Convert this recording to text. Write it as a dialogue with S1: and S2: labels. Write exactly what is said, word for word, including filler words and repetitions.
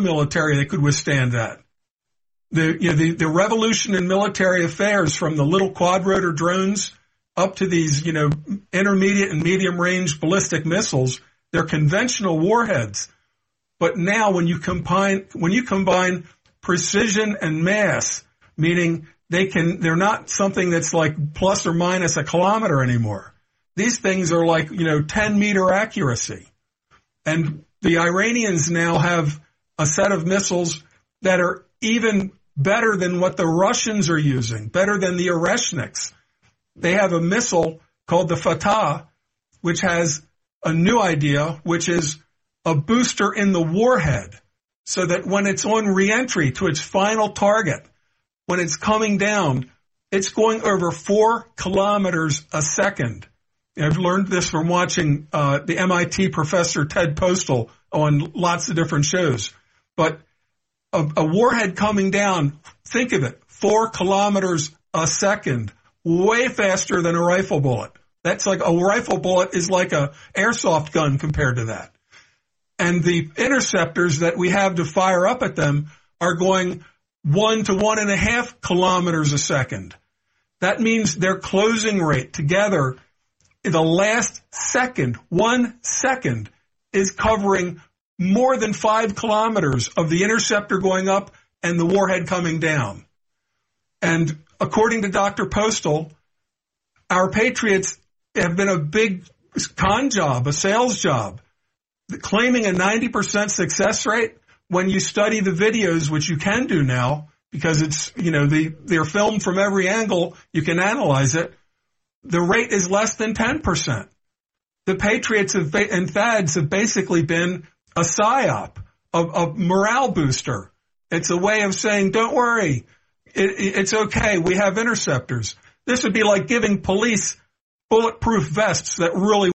S1: military that could withstand that. The, you know, the, the revolution in military affairs, from the little quadrotor drones up to these, you know, intermediate and medium range ballistic missiles, they're conventional warheads. But now when you combine, when you combine precision and mass, meaning they can, they're not something that's like plus or minus a kilometer anymore. These things are like, you know, ten meter accuracy. And the Iranians now have a set of missiles that are even better than what the Russians are using, better than the Oreshniks. They have a missile called the Fatah, which has a new idea, which is a booster in the warhead, so that when it's on reentry to its final target, when it's coming down, it's going over four kilometers a second. I've learned this from watching uh, the M I T professor Ted Postal on lots of different shows. But a, a warhead coming down, think of it, four kilometers a second, way faster than a rifle bullet. That's like a rifle bullet is like a airsoft gun compared to that. And the interceptors that we have to fire up at them are going one to one and a half kilometers a second. That means their closing rate together, the last second, one second, is covering more than five kilometers of the interceptor going up and the warhead coming down. And according to Doctor Postal, our Patriots have been a big con job, a sales job, claiming a ninety percent success rate. When you study the videos, which you can do now, because it's, you know, the, they're filmed from every angle, you can analyze it. The rate is less than ten percent. The Patriots have, and T H A Ds have basically been a psyop, a, a morale booster. It's a way of saying, don't worry, it, it's okay, we have interceptors. This would be like giving police bulletproof vests that really